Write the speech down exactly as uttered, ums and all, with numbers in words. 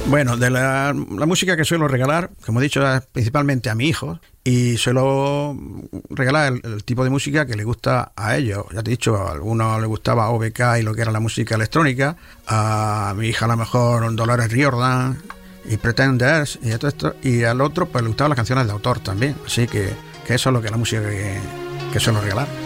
Bueno, de la, la música que suelo regalar, como he dicho, es principalmente a mi hijo, y suelo regalar el, el tipo de música que le gusta a ellos. Ya te he dicho, a algunos le gustaba O B K y lo que era la música electrónica, a mi hija a lo mejor Dolores Riordan y Pretenders y todo esto, y al otro pues le gustaban las canciones de autor también, así que, que eso es lo que la música que, que suelo regalar.